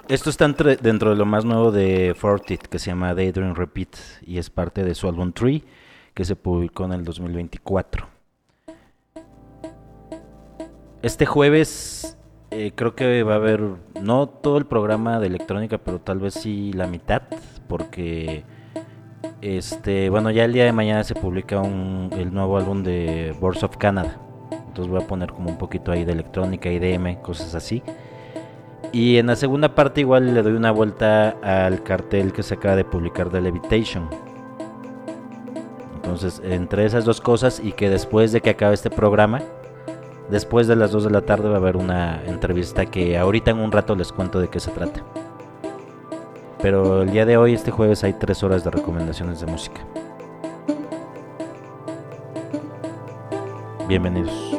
Esto está dentro de lo más nuevo de Fortit, que se llama Daydream Repeat, y es parte de su álbum Tree, que se publicó en el 2024. Este jueves creo que va a haber, no todo el programa de electrónica, pero tal vez sí la mitad, porque bueno, ya el día de mañana se publica el nuevo álbum de Boards of Canada. Entonces voy a poner como un poquito ahí de electrónica, IDM, cosas así. Y en la segunda parte igual le doy una vuelta al cartel que se acaba de publicar de Levitation. Entonces, entre esas dos cosas y que después de que acabe este programa, después de las 2 de la tarde va a haber una entrevista que ahorita en un rato les cuento de qué se trata. Pero el día de hoy, este jueves, hay 3 horas de recomendaciones de música. Bienvenidos.